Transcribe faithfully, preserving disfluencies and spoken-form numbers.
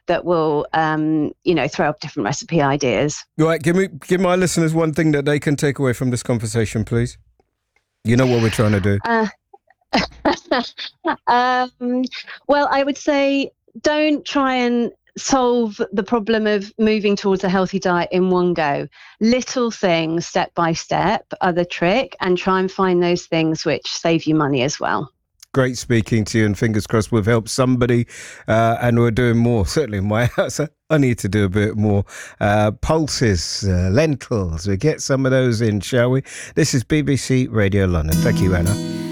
that will, um, you know, throw up different recipe ideas. Right, give me, give my listeners one thing that they can take away from this conversation, please. You know what we're trying to do. Uh, um, well, I would say don't try and solve the problem of moving towards a healthy diet in one go. Little things, step by step, are the trick, and try and find those things which save you money as well. Great speaking to you, and fingers crossed we've helped somebody, uh, and we're doing more. Certainly in my house, I need to do a bit more. Uh, pulses, uh, lentils, we get some of those in, shall we? This is B B C Radio London. Thank you, Anna.